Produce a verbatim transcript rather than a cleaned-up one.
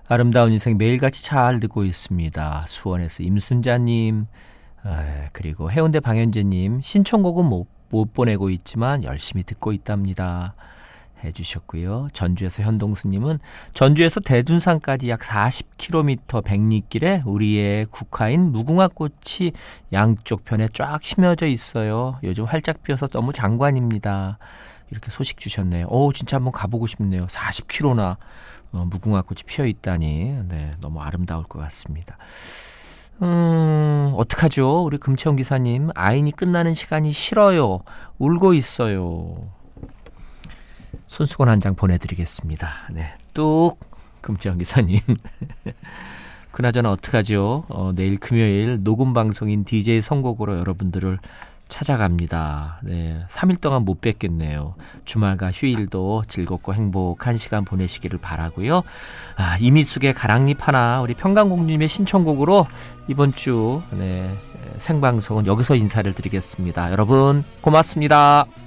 아름다운 인생 매일같이 잘 듣고 있습니다. 수원에서 임순자님, 그리고 해운대 방현재님, 신청곡은 못, 못 보내고 있지만 열심히 듣고 있답니다 해주셨고요. 전주에서 현동수님은 전주에서 대둔산까지 약 사십 킬로미터 백리길에 우리의 국화인 무궁화꽃이 양쪽 편에 쫙 심어져 있어요. 요즘 활짝 피어서 너무 장관입니다. 이렇게 소식 주셨네요. 오, 진짜 한번 가보고 싶네요. 사십 킬로미터나 어, 무궁화꽃이 피어있다니. 네, 너무 아름다울 것 같습니다. 음, 어떡하죠? 우리 금채원 기사님, 아인이 끝나는 시간이 싫어요. 울고 있어요. 손수건 한 장 보내드리겠습니다. 네, 뚝 금채원 기사님. 그나저나 어떡하죠? 어, 내일 금요일 녹음 방송인 디제이 선곡으로 여러분들을 찾아갑니다. 네, 삼 일 동안 못 뵙겠네요. 주말과 휴일도 즐겁고 행복한 시간 보내시기를 바라고요. 아, 이미숙의 가랑잎 하나, 우리 평강공주님의 신청곡으로 이번 주 네, 생방송은 여기서 인사를 드리겠습니다. 여러분 고맙습니다.